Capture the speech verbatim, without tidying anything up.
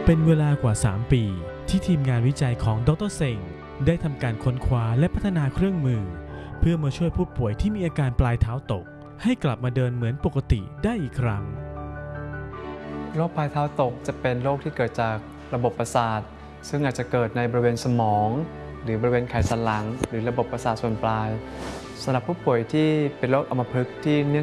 เป็นเวลากว่าสามปีที่ทีมงานวิจัยของดรเซ็งได้ทำการค้นคว้าและพัฒนาเครื่องมือเพื่อมาช่วยผู้ป่วยที่มีอาการปลายเท้าตกให้กลับมาเดินเหมือนปกติได้อีกครั้งโรคปลายเท้าตกจะเป็นโรคที่เกิดจากระบบประสาทซึ่งอาจจะเกิดในบริเวณสมองหรือบริเวณไขสันหลังหรือระบบประสาทส่วนปลายสำหรับผู้ป่วยที่เป็นโรคอัมพฤกษ์ที่เนื่อง